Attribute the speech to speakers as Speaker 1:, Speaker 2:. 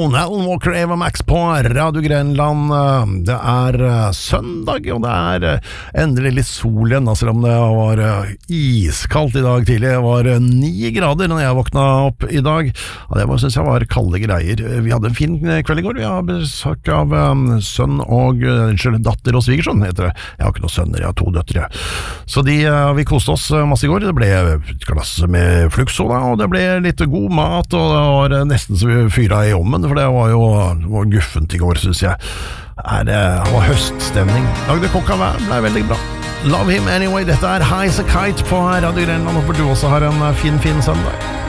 Speaker 1: Alan Walker, Eva Max på Radio Grenland. Det søndag, og det endelig litt sol igjen, selv om det var iskaldt i dag tidlig. Det var 9 grader når jeg våkna opp i dag. Ja, det synes jeg var kalde greier. Vi hadde en fin kveld i går. Vi har besøk av sønn og datter og svigersønn, heter det. Jeg har ikke noen sønner, jeg har 2 døtre. Så vi koste oss masse i går. Det ble et glass med fluxo da, og det ble litt god mat, og det var nesten så vi fyra i ommen, for det var jo guffent i går, synes jeg. Det var høststemning. Lagde kokka vær, ble veldig bra. Love Him Anyway. Dette High as a Kite på Radio Grenland. Håper du også har en fin søndag.